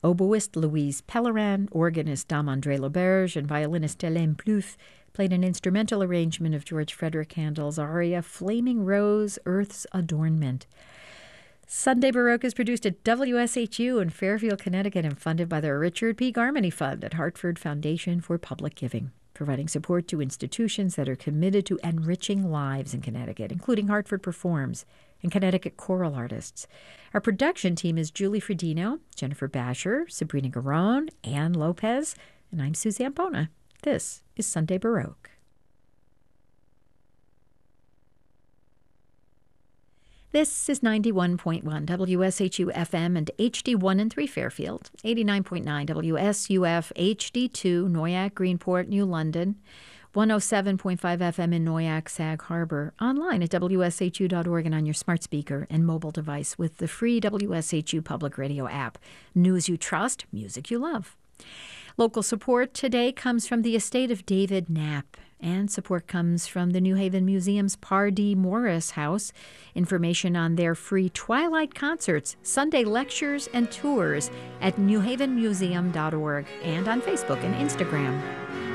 Oboist Louise Pellerin, organist Dom-André Lauberge, and violinist Hélène Plouffe played an instrumental arrangement of George Frederick Handel's aria Flaming Rose, Earth's Adornment. Sunday Baroque is produced at WSHU in Fairfield, Connecticut, and funded by the Richard P. Garmany Fund at Hartford Foundation for Public Giving, providing support to institutions that are committed to enriching lives in Connecticut, including Hartford Performs and Connecticut choral artists. Our production team is Julie Fredino, Jennifer Basher, Sabrina Garone, Ann Lopez, and I'm Suzanne Bona. This is Sunday Baroque. This is 91.1 WSHU FM and HD1 and 3 Fairfield, 89.9 WSUF HD2 Noyac, Greenport, New London, 107.5 FM in Noyac, Sag Harbor, online at WSHU.org and on your smart speaker and mobile device with the free WSHU Public Radio app. News you trust, music you love. Local support today comes from the estate of David Knapp, and support comes from the New Haven Museum's Pardee Morris House. Information on their free Twilight concerts, Sunday lectures, and tours at newhavenmuseum.org and on Facebook and Instagram.